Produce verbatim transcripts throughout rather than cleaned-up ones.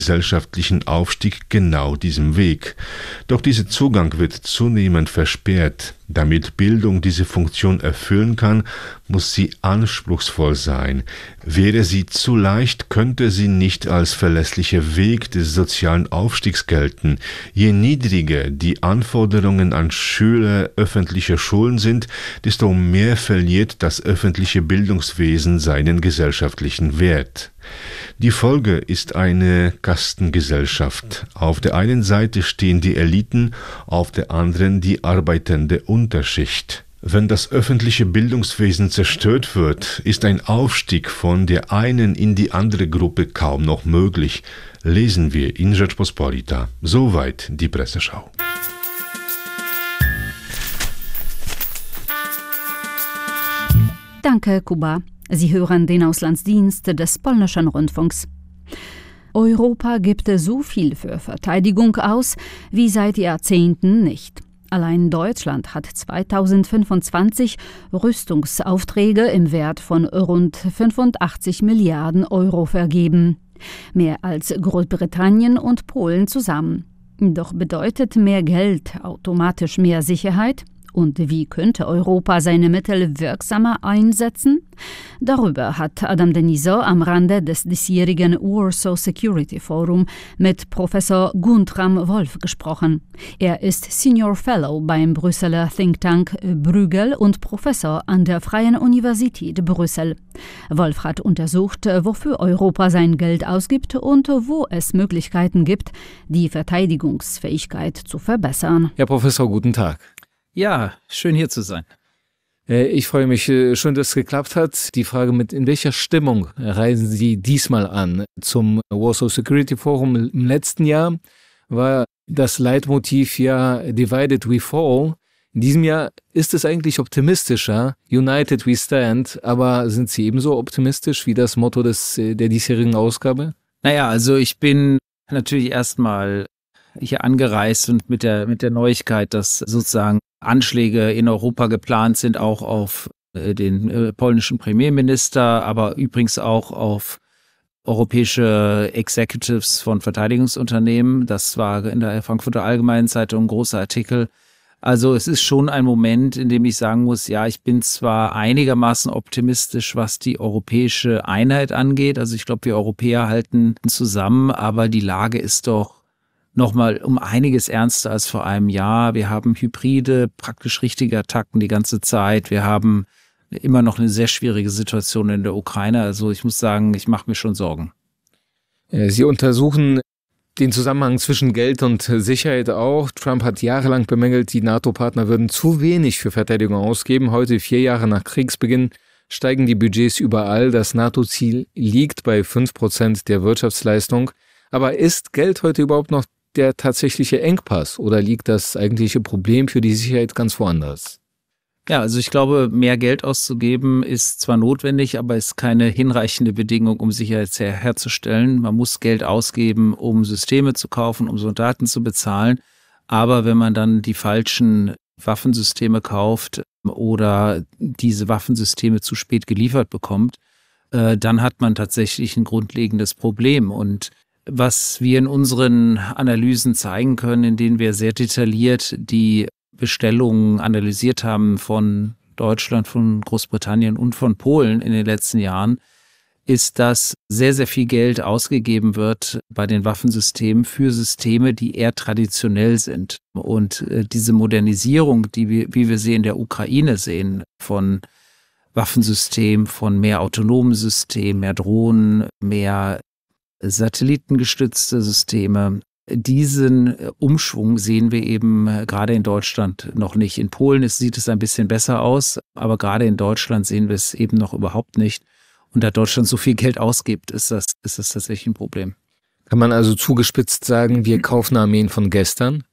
gesellschaftlichen Aufstieg genau diesem Weg. Doch dieser Zugang wird zunehmend versperrt. Damit Bildung diese Funktion erfüllen kann, muss sie anspruchsvoll sein. Wäre sie zu leicht, könnte sie nicht als verlässlicher Weg des sozialen Aufstiegs gelten. Je niedriger die Anforderungen an Schüler öffentlicher Schulen sind, desto mehr verliert das öffentliche Bildungswesen seinen gesellschaftlichen Wert. Die Folge ist eine Kastengesellschaft. Auf der einen Seite stehen die Eliten, auf der anderen die arbeitende Unterschicht. Wenn das öffentliche Bildungswesen zerstört wird, ist ein Aufstieg von der einen in die andere Gruppe kaum noch möglich. Lesen wir in Rzeczpospolita. Soweit die Presseschau. Danke, Kuba. Sie hören den Auslandsdienst des polnischen Rundfunks. Europa gibt so viel für Verteidigung aus wie seit Jahrzehnten nicht. Allein Deutschland hat zweitausendfünfundzwanzig Rüstungsaufträge im Wert von rund fünfundachtzig Milliarden Euro vergeben. Mehr als Großbritannien und Polen zusammen. Doch bedeutet mehr Geld automatisch mehr Sicherheit? Und wie könnte Europa seine Mittel wirksamer einsetzen? Darüber hat Adam Denisot am Rande des diesjährigen Warsaw Security Forum mit Professor Guntram Wolf gesprochen. Er ist Senior Fellow beim Brüsseler Think Tank Bruegel und Professor an der Freien Universität Brüssel. Wolf hat untersucht, wofür Europa sein Geld ausgibt und wo es Möglichkeiten gibt, die Verteidigungsfähigkeit zu verbessern. Herr Professor, guten Tag. Ja, schön hier zu sein. Ich freue mich schon, dass es geklappt hat. Die Frage mit, in welcher Stimmung reisen Sie diesmal an? Zum Warsaw Security Forum im letzten Jahr war das Leitmotiv ja Divided we fall. In diesem Jahr ist es eigentlich optimistischer, United we stand, aber sind Sie ebenso optimistisch wie das Motto des, der diesjährigen Ausgabe? Naja, also ich bin natürlich erstmal hier angereist und mit der, mit der Neuigkeit, dass sozusagen Anschläge in Europa geplant sind, auch auf äh, den äh, polnischen Premierminister, aber übrigens auch auf europäische Executives von Verteidigungsunternehmen. Das war in der Frankfurter Allgemeinen Zeitung ein großer Artikel. Also es ist schon ein Moment, in dem ich sagen muss, ja, ich bin zwar einigermaßen optimistisch, was die europäische Einheit angeht. Also ich glaube, wir Europäer halten zusammen, aber die Lage ist doch nochmal um einiges ernster als vor einem Jahr. Wir haben hybride, praktisch richtige Attacken die ganze Zeit. Wir haben immer noch eine sehr schwierige Situation in der Ukraine. Also ich muss sagen, ich mache mir schon Sorgen. Sie untersuchen den Zusammenhang zwischen Geld und Sicherheit auch. Trump hat jahrelang bemängelt, die NATO-Partner würden zu wenig für Verteidigung ausgeben. Heute, vier Jahre nach Kriegsbeginn, steigen die Budgets überall. Das NATO-Ziel liegt bei fünf Prozent der Wirtschaftsleistung. Aber ist Geld heute überhaupt noch der tatsächliche Engpass oder liegt das eigentliche Problem für die Sicherheit ganz woanders? Ja, also ich glaube, mehr Geld auszugeben ist zwar notwendig, aber ist keine hinreichende Bedingung, um Sicherheit her- herzustellen. Man muss Geld ausgeben, um Systeme zu kaufen, um Soldaten zu bezahlen. Aber wenn man dann die falschen Waffensysteme kauft oder diese Waffensysteme zu spät geliefert bekommt, äh, dann hat man tatsächlich ein grundlegendes Problem. Und was wir in unseren Analysen zeigen können, in denen wir sehr detailliert die Bestellungen analysiert haben von Deutschland, von Großbritannien und von Polen in den letzten Jahren, ist, dass sehr, sehr viel Geld ausgegeben wird bei den Waffensystemen für Systeme, die eher traditionell sind. Und äh, diese Modernisierung, die wir, wie wir sie in der Ukraine sehen, von Waffensystemen, von mehr autonomen Systemen, mehr Drohnen, mehr satellitengestützte Systeme. Diesen Umschwung sehen wir eben gerade in Deutschland noch nicht. In Polen ist, sieht es ein bisschen besser aus, aber gerade in Deutschland sehen wir es eben noch überhaupt nicht. Und da Deutschland so viel Geld ausgibt, ist das, ist das tatsächlich ein Problem. Kann man also zugespitzt sagen, wir kaufen Armeen von gestern?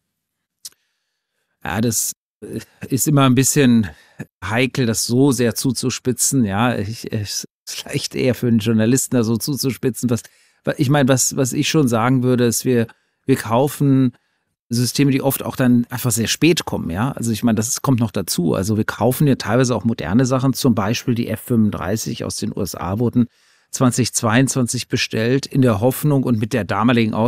Ja, das ist immer ein bisschen heikel, das so sehr zuzuspitzen. Ja, ich, es ist leicht eher für einen Journalisten da so zuzuspitzen, was Ich meine, was, was ich schon sagen würde, ist, wir, wir kaufen Systeme, die oft auch dann einfach sehr spät kommen, ja. Also ich meine, das kommt noch dazu. Also wir kaufen ja teilweise auch moderne Sachen, zum Beispiel die F fünfunddreißig aus den U S A wurden zweitausendzweiundzwanzig bestellt, in der Hoffnung und mit der damaligen